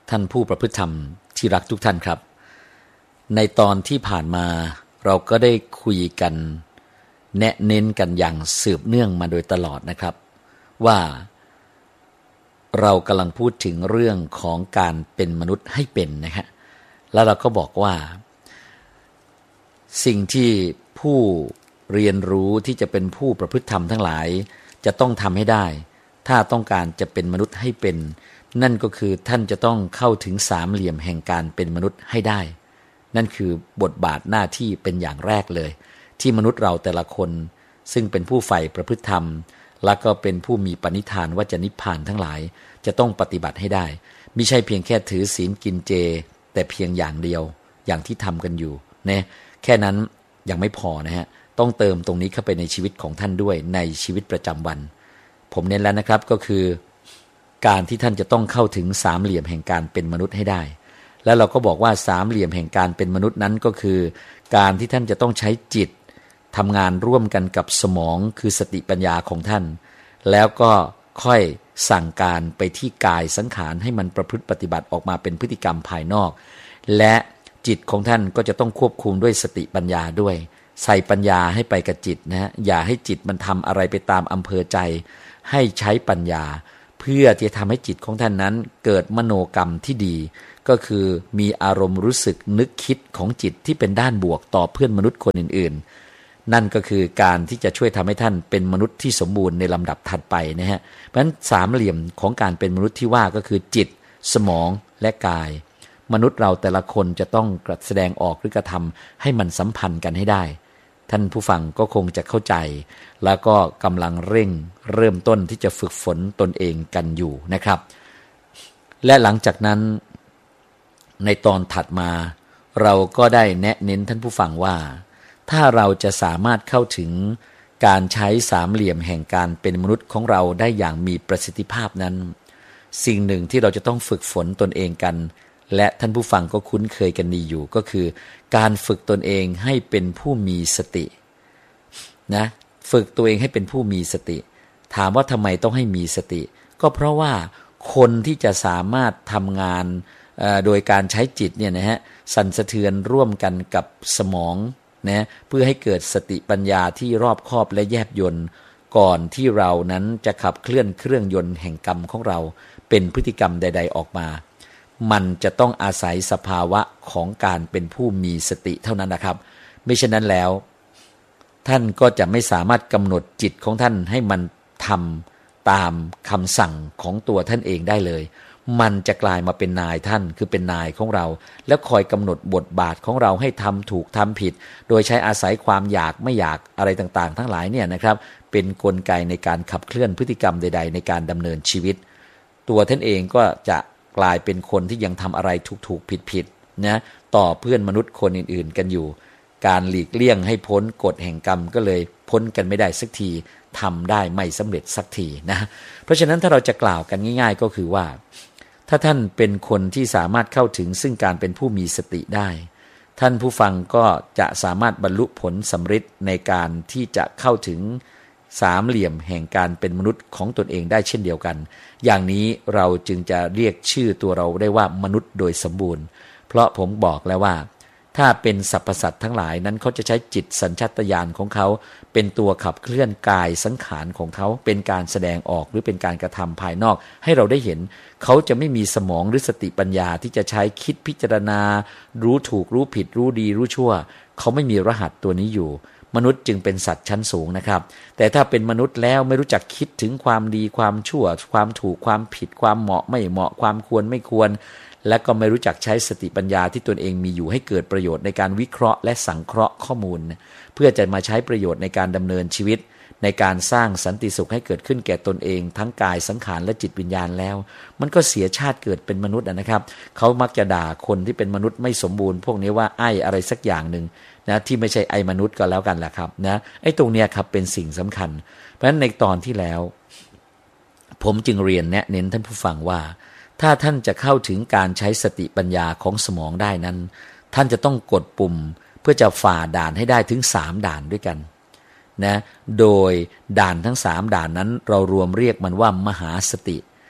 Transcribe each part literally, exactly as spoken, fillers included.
ท่านผู้ประพฤติธรรมที่รักทุกท่านครับในตอนที่ผ่านมาเราก็ได้คุยกันแนะเน้นกันอย่างสืบเนื่องมาโดยตลอดนะครับว่าเรากำลังพูดถึงเรื่องของการเป็นมนุษย์ให้เป็นนะฮะแล้วเราก็บอกว่าสิ่งที่ผู้เรียนรู้ที่จะเป็นผู้ประพฤติธรรมทั้งหลายจะต้องทำให้ได้ถ้าต้องการจะเป็นมนุษย์ให้เป็นนั่นก็คือท่านจะต้องเข้าถึงสามเหลี่ยมแห่งการเป็นมนุษย์ให้ได้นั่นคือบทบาทหน้าที่เป็นอย่างแรกเลยที่มนุษย์เราแต่ละคนซึ่งเป็นผู้ใฝ่ประพฤติธรรมและก็เป็นผู้มีปณิธานว่าจะนิพพานทั้งหลายจะต้องปฏิบัติให้ได้มิใช่เพียงแค่ถือศีลกินเจแต่เพียงอย่างเดียวอย่างที่ทำกันอยู่นะแค่นั้นยังไม่พอนะฮะต้องเติมตรงนี้เข้าไปในชีวิตของท่านด้วยในชีวิตประจำวันผมเน้นแล้วนะครับก็คือการที่ท่านจะต้องเข้าถึงสามเหลี่ยมแห่งการเป็นมนุษย์ให้ได้แล้วเราก็บอกว่าสามเหลี่ยมแห่งการเป็นมนุษย์นั้นก็คือการที่ท่านจะต้องใช้จิตทำงานร่วมกันกับสมองคือสติปัญญาของท่านแล้วก็ค่อยสั่งการไปที่กายสังขารให้มันประพฤติปฏิบัติออกมาเป็นพฤติกรรมภายนอกและจิตของท่านก็จะต้องควบคุมด้วยสติปัญญาด้วยใส่ปัญญาให้ไปกับจิตนะฮะอย่าให้จิตมันทำอะไรไปตามอำเภอใจให้ใช้ปัญญาเพื่อที่จะทำให้จิตของท่านนั้นเกิดมโนกรรมที่ดีก็คือมีอารมณ์รู้สึกนึกคิดของจิตที่เป็นด้านบวกต่อเพื่อนมนุษย์คนอื่นๆนั่นก็คือการที่จะช่วยทำให้ท่านเป็นมนุษย์ที่สมบูรณ์ในลำดับถัดไปนะฮะเพราะฉะนั้นสามเหลี่ยมของการเป็นมนุษย์ที่ว่าก็คือจิตสมองและกายมนุษย์เราแต่ละคนจะต้องแสดงออกหรือกระทำให้มันสัมพันธ์กันให้ได้ท่านผู้ฟังก็คงจะเข้าใจแล้วก็กำลังเร่งเริ่มต้นที่จะฝึกฝนตนเองกันอยู่นะครับและหลังจากนั้นในตอนถัดมาเราก็ได้แนะเน้นท่านผู้ฟังว่าถ้าเราจะสามารถเข้าถึงการใช้สามเหลี่ยมแห่งการเป็นมนุษย์ของเราได้อย่างมีประสิทธิภาพนั้นสิ่งหนึ่งที่เราจะต้องฝึกฝนตนเองกันและท่านผู้ฟังก็คุ้นเคยกันดีอยู่ก็คือการฝึกตนเองให้เป็นผู้มีสตินะฝึกตัวเองให้เป็นผู้มีสติถามว่าทำไมต้องให้มีสติก็เพราะว่าคนที่จะสามารถทำงานโดยการใช้จิตเนี่ยนะฮะสั่นสะเทือนร่วมกันกับสมองนะเพื่อให้เกิดสติปัญญาที่รอบคอบและแยบยลก่อนที่เรานั้นจะขับเคลื่อนเครื่องยนต์แห่งกรรมของเราเป็นพฤติกรรมใดๆออกมามันจะต้องอาศัยสภาวะของการเป็นผู้มีสติเท่านั้นนะครับไม่เช่นนั้นแล้วท่านก็จะไม่สามารถกำหนดจิตของท่านให้มันทำตามคำสั่งของตัวท่านเองได้เลยมันจะกลายมาเป็นนายท่านคือเป็นนายของเราแล้วคอยกำหนดบทบาทของเราให้ทำถูกทำผิดโดยใช้อาศัยความอยากไม่อยากอะไรต่างๆทั้งหลายเนี่ยนะครับเป็นกลไกในการขับเคลื่อนพฤติกรรมใดๆในการดำเนินชีวิตตัวท่านเองก็จะกลายเป็นคนที่ยังทำอะไรถูกๆผิดๆนะต่อเพื่อนมนุษย์คนอื่นๆกันอยู่การหลีกเลี่ยงให้พ้นกฎแห่งกรรมก็เลยพ้นกันไม่ได้สักทีทำได้ไม่สำเร็จสักทีนะเพราะฉะนั้นถ้าเราจะกล่าวกันง่ายๆก็คือว่าถ้าท่านเป็นคนที่สามารถเข้าถึงซึ่งการเป็นผู้มีสติได้ท่านผู้ฟังก็จะสามารถบรรลุผลสำเร็จในการที่จะเข้าถึงสามเหลี่ยมแห่งการเป็นมนุษย์ของตนเองได้เช่นเดียวกันอย่างนี้เราจึงจะเรียกชื่อตัวเราได้ว่ามนุษย์โดยสมบูรณ์เพราะผมบอกแล้วว่าถ้าเป็นสรรพสัตว์ทั้งหลายนั้นเขาจะใช้จิตสัญชาตญาณของเขาเป็นตัวขับเคลื่อนกายสังขารของเขาเป็นการแสดงออกหรือเป็นการกระทำภายนอกให้เราได้เห็นเขาจะไม่มีสมองหรือสติปัญญาที่จะใช้คิดพิจารณารู้ถูกรู้ผิดรู้ดีรู้ชั่วเขาไม่มีรหัสตัวนี้อยู่มนุษย์จึงเป็นสัตว์ชั้นสูงนะครับแต่ถ้าเป็นมนุษย์แล้วไม่รู้จักคิดถึงความดีความชั่วความถูกความผิดความเหมาะไม่เหมาะความควรไม่ควรและก็ไม่รู้จักใช้สติปัญญาที่ตนเองมีอยู่ให้เกิดประโยชน์ในการวิเคราะห์และสังเคราะห์ข้อมูลเพื่อจะมาใช้ประโยชน์ในการดำเนินชีวิตในการสร้างสันติสุขให้เกิดขึ้นแก่ตนเองทั้งกายสังขารและจิตวิญญาณแล้วมันก็เสียชาติเกิดเป็นมนุษย์นะครับเขามักจะด่าคนที่เป็นมนุษย์ไม่สมบูรณ์พวกนี้ว่าไอ้อะไรสักอย่างหนึ่งนะที่ไม่ใช่ไอ้มนุษย์ก็แล้วกันแหละครับนะไอ้ตรงเนี้ยครับเป็นสิ่งสำคัญเพราะฉะนั้นในตอนที่แล้วผมจึงเรียนแนะเน้นท่านผู้ฟังว่าถ้าท่านจะเข้าถึงการใช้สติปัญญาของสมองได้นั้นท่านจะต้องกดปุ่มเพื่อจะฝ่าด่านให้ได้ถึงสามด่านด้วยกันนะโดยด่านทั้งสามด่านนั้นเรารวมเรียกมันว่ามหาสติ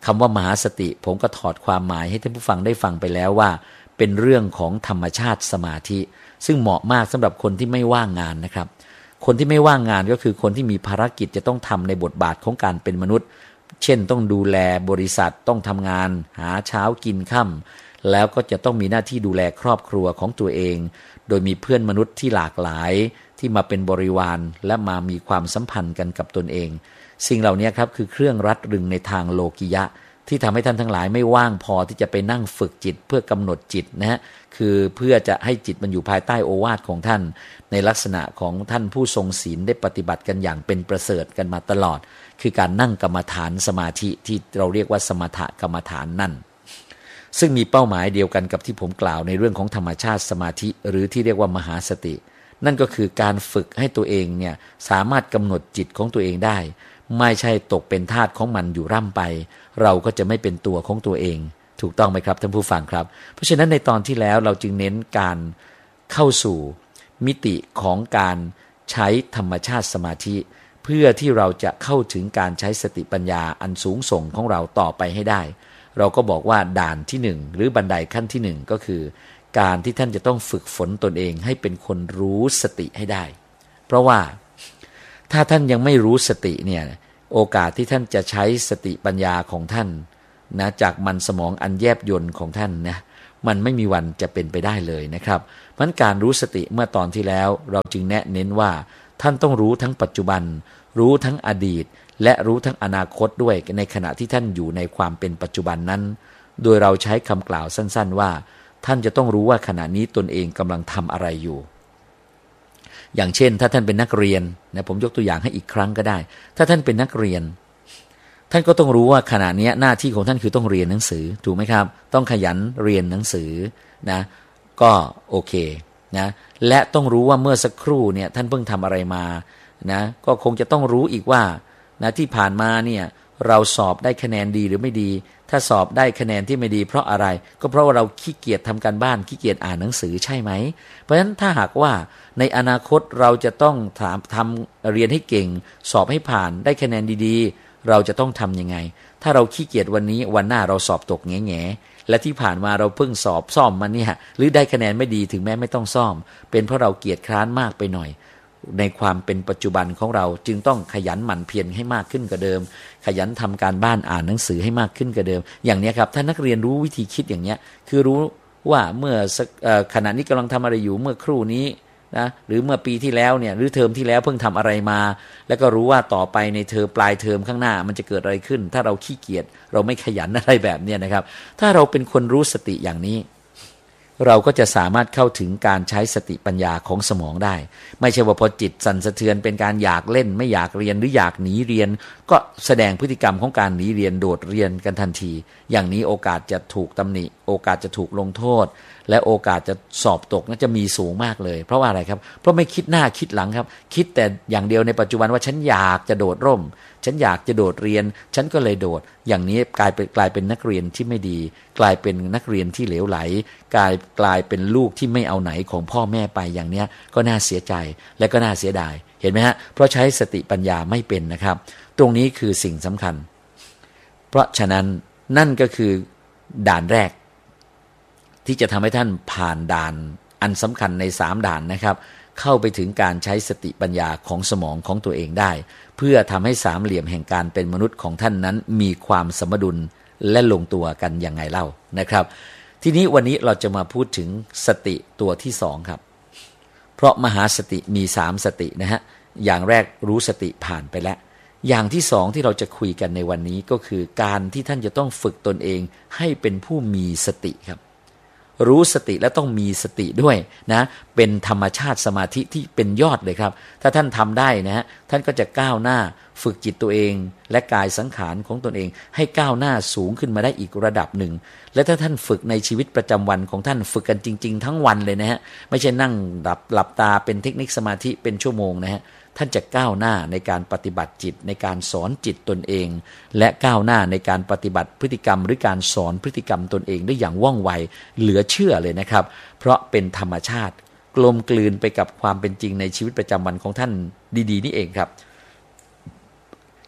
คำว่ามหาสติผมก็ถอดความหมายให้ท่านผู้ฟังได้ฟังไปแล้วว่าเป็นเรื่องของธรรมชาติสมาธิซึ่งเหมาะมากสำหรับคนที่ไม่ว่างงานนะครับคนที่ไม่ว่างงานก็คือคนที่มีภารกิจจะต้องทำในบทบาทของการเป็นมนุษย์เช่นต้องดูแลบริษัทต้องทำงานหาเช้ากินค่ำแล้วก็จะต้องมีหน้าที่ดูแลครอบครัวของตัวเองโดยมีเพื่อนมนุษย์ที่หลากหลายที่มาเป็นบริวารและมามีความสัมพันธ์กันกับตนเองสิ่งเหล่านี้ครับคือเครื่องรัดรึงในทางโลกิยะที่ทำให้ท่านทั้งหลายไม่ว่างพอที่จะไปนั่งฝึกจิตเพื่อกำหนดจิตนะฮะคือเพื่อจะให้จิตมันอยู่ภายใต้โอวาทของท่านในลักษณะของท่านผู้ทรงศีลได้ปฏิบัติกันอย่างเป็นประเสริฐกันมาตลอดคือการนั่งกรรมฐานสมาธิที่เราเรียกว่าสมถกรรมฐานนั่นซึ่งมีเป้าหมายเดียวกันกับที่ผมกล่าวในเรื่องของธรรมชาติสมาธิหรือที่เรียกว่ามหาสตินั่นก็คือการฝึกให้ตัวเองเนี่ยสามารถกำหนดจิตของตัวเองได้ไม่ใช่ตกเป็นทาสของมันอยู่ร่ำไปเราก็จะไม่เป็นตัวของตัวเองถูกต้องไหมครับท่านผู้ฟังครับเพราะฉะนั้นในตอนที่แล้วเราจึงเน้นการเข้าสู่มิติของการใช้ธรรมชาติสมาธิเพื่อที่เราจะเข้าถึงการใช้สติปัญญาอันสูงส่งของเราต่อไปให้ได้เราก็บอกว่าด่านที่หนึ่งหรือบันไดขั้นที่หนึ่งก็คือการที่ท่านจะต้องฝึกฝนตนเองให้เป็นคนรู้สติให้ได้เพราะว่าถ้าท่านยังไม่รู้สติเนี่ยโอกาสที่ท่านจะใช้สติปัญญาของท่านนะจากมันสมองอันแยบยลของท่านนะมันไม่มีวันจะเป็นไปได้เลยนะครับเพราะฉะนั้นการรู้สติเมื่อตอนที่แล้วเราจึงแนะเน้นว่าท่านต้องรู้ทั้งปัจจุบันรู้ทั้งอดีตและรู้ทั้งอนาคตด้วยในขณะที่ท่านอยู่ในความเป็นปัจจุบันนั้นโดยเราใช้คำกล่าวสั้นๆว่าท่านจะต้องรู้ว่าขณะนี้ตนเองกำลังทำอะไรอยู่อย่างเช่นถ้าท่านเป็นนักเรียนนะผมยกตัวอย่างให้อีกครั้งก็ได้ถ้าท่านเป็นนักเรียนท่านก็ต้องรู้ว่าขณะนี้หน้าที่ของท่านคือต้องเรียนหนังสือถูกไหมครับต้องขยันเรียนหนังสือนะก็โอเคนะและต้องรู้ว่าเมื่อสักครู่เนี่ยท่านเพิ่งทำอะไรมานะก็คงจะต้องรู้อีกว่านะที่ผ่านมาเนี่ยเราสอบได้คะแนนดีหรือไม่ดีถ้าสอบได้คะแนนที่ไม่ดีเพราะอะไรก็เพราะว่าเราขี้เกียจทำการบ้านขี้เกียจอ่านหนังสือใช่ไหมเพราะฉะนั้นถ้าหากว่าในอนาคตเราจะต้องถามทำเรียนให้เก่งสอบให้ผ่านได้คะแนนดีๆเราจะต้องทำยังไงถ้าเราขี้เกียจวันนี้วันหน้าเราสอบตกแง่ๆและที่ผ่านมาเราเพิ่งสอบซ่อมมาเนี่ยหรือได้คะแนนไม่ดีถึงแม้ไม่ต้องซ่อมเป็นเพราะเราเกียจคร้านมากไปหน่อยในความเป็นปัจจุบันของเราจึงต้องขยันหมั่นเพียรให้มากขึ้นกว่าเดิมขยันทำการบ้านอ่านหนังสือให้มากขึ้นกว่าเดิมอย่างนี้ครับถ้านักเรียนรู้วิธีคิดอย่างนี้คือรู้ว่าเมื่อขณะนี้กำลังทำอะไรอยู่เมื่อครู่นี้นะหรือเมื่อปีที่แล้วเนี่ยหรือเทอมที่แล้วเพิ่งทำอะไรมาแล้วก็รู้ว่าต่อไปในเทอมปลายเทอมข้างหน้ามันจะเกิดอะไรขึ้นถ้าเราขี้เกียจเราไม่ขยันอะไรแบบนี้นะครับถ้าเราเป็นคนรู้สติอย่างนี้เราก็จะสามารถเข้าถึงการใช้สติปัญญาของสมองได้ไม่ใช่ว่าพอจิตสั่นสะเทือนเป็นการอยากเล่นไม่อยากเรียนหรืออยากหนีเรียนก็แสดงพฤติกรรมของการหนีเรียนโดดเรียนกันทันทีอย่างนี้โอกาสจะถูกตำหนิโอกาสจะถูกลงโทษและโอกาสจะสอบตกน่าจะมีสูงมากเลยเพราะว่าอะไรครับเพราะไม่คิดหน้าคิดหลังครับคิดแต่อย่างเดียวในปัจจุบันว่าฉันอยากจะโดดร่มฉันอยากจะโดดเรียนฉันก็เลยโดดอย่างนี้กลายเป็นกลายเป็นนักเรียนที่ไม่ดีกลายเป็นนักเรียนที่เหลวไหลกลายกลายเป็นลูกที่ไม่เอาไหนของพ่อแม่ไปอย่างเนี้ยก็น่าเสียใจและก็น่าเสียดายเห็นไหมฮะเพราะใช้สติปัญญาไม่เป็นนะครับตรงนี้คือสิ่งสำคัญเพราะฉะนั้นนั่นก็คือด่านแรกที่จะทำให้ท่านผ่านด่านอันสำคัญในสามด่านนะครับเข้าไปถึงการใช้สติปัญญาของสมองของตัวเองได้เพื่อทำให้สามเหลี่ยมแห่งการเป็นมนุษย์ของท่านนั้นมีความสมดุลและลงตัวกันยังไงเล่านะครับทีนี้วันนี้เราจะมาพูดถึงสติตัวที่สองครับเพราะมหาสติมีสามสตินะฮะอย่างแรกรู้สติผ่านไปแล้วอย่างที่สองที่เราจะคุยกันในวันนี้ก็คือการที่ท่านจะต้องฝึกตนเองให้เป็นผู้มีสติครับรู้สติและต้องมีสติด้วยนะเป็นธรรมชาติสมาธิที่เป็นยอดเลยครับถ้าท่านทำได้นะฮะท่านก็จะก้าวหน้าฝึกจิตตัวเองและกายสังขารของตนเองให้ก้าวหน้าสูงขึ้นมาได้อีกระดับหนึ่งและถ้าท่านฝึกในชีวิตประจำวันของท่านฝึกกันจริงๆทั้งวันเลยนะฮะไม่ใช่นั่งหลับหลับตาเป็นเทคนิคสมาธิเป็นชั่วโมงนะฮะท่านจะก้าวหน้าในการปฏิบัติจิตในการสอนจิตตนเองและก้าวหน้าในการปฏิบัติพฤติกรรมหรือการสอนพฤติกรรมตนเองได้อย่างว่องไวเหลือเชื่อเลยนะครับเพราะเป็นธรรมชาติกลมกลืนไปกับความเป็นจริงในชีวิตประจำวันของท่านดีๆนี่เองครับ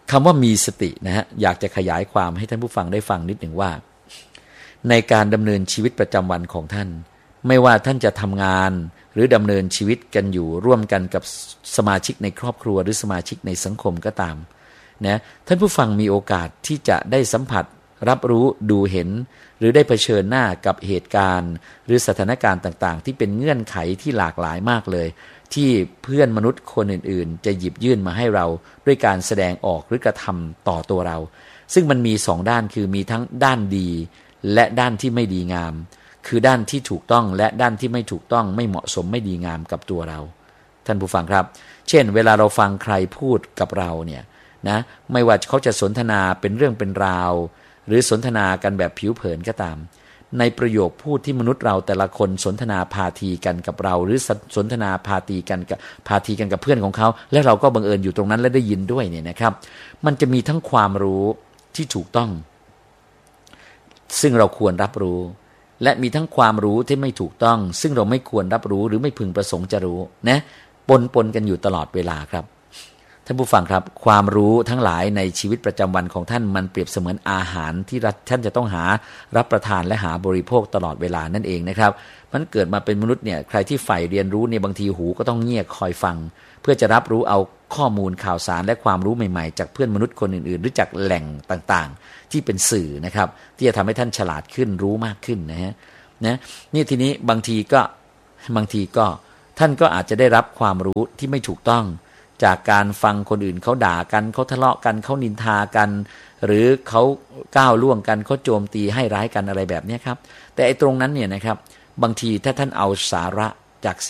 คำว่ามีสตินะฮะอยากจะขยายความให้ท่านผู้ฟังได้ฟังนิดหนึ่งว่าในการดำเนินชีวิตประจำวันของท่านไม่ว่าท่านจะทำงานหรือดำเนินชีวิตกันอยู่ร่วมกันกับสมาชิกในครอบครัวหรือสมาชิกในสังคมก็ตามนะท่านผู้ฟังมีโอกาสที่จะได้สัมผัสรับรู้ดูเห็นหรือได้เผชิญหน้ากับเหตุการณ์หรือสถานการณ์ต่างๆที่เป็นเงื่อนไขที่หลากหลายมากเลยที่เพื่อนมนุษย์คนอื่นๆจะหยิบยื่นมาให้เราด้วยการแสดงออกหรือกระทำต่อตัวเราซึ่งมันมีสองด้านคือมีทั้งด้านดีและด้านที่ไม่ดีงามคือด้านที่ถูกต้องและด้านที่ไม่ถูกต้องไม่เหมาะสมไม่ดีงามกับตัวเราท่านผู้ฟังครับเช่นเวลาเราฟังใครพูดกับเราเนี่ยนะไม่ว่าเขาจะสนทนาเป็นเรื่องเป็นราวหรือสนทนากันแบบผิวเผินก็ตามในประโยคพูดที่มนุษย์เราแต่ละคนสนทนาพาทีกันกับเราหรือสนทนาพาทีกันกับพาทีกันกับเพื่อนของเขาและเราก็บังเอิญอยู่ตรงนั้นและได้ยินด้วยเนี่ยนะครับมันจะมีทั้งความรู้ที่ถูกต้องซึ่งเราควรรับรู้และมีทั้งความรู้ที่ไม่ถูกต้องซึ่งเราไม่ควรรับรู้หรือไม่พึงประสงค์จะรู้นะปนปนกันอยู่ตลอดเวลาครับท่านผู้ฟังครับความรู้ทั้งหลายในชีวิตประจำวันของท่านมันเปรียบเสมือนอาหารที่ท่านจะต้องหารับประทานและหาบริโภคตลอดเวลานั่นเองนะครับมันเกิดมาเป็นมนุษย์เนี่ยใครที่ใฝ่เรียนรู้เนี่ยบางทีหูก็ต้องเงี่ยคอยฟังเพื่อจะรับรู้เอาข้อมูลข่าวสารและความรู้ใหม่ๆจากเพื่อนมนุษย์คนอื่นๆหรือจากแหล่งต่างๆที่เป็นสื่อนะครับที่จะทำให้ท่านฉลาดขึ้นรู้มากขึ้นนะฮะนะนี่ทีนี้บางทีก็บางทีก็ท่านก็อาจจะได้รับความรู้ที่ไม่ถูกต้องจากการฟังคนอื่นเขาด่ากันเขาทะเลาะกันเขานินทากันหรือเขาก้าวล่วงกันเขาโจมตีให้ร้ายกันอะไรแบบนี้ครับแต่ไอ้ตรงนั้นเนี่ยนะครับบางทีถ้าท่านเอาสาระจาก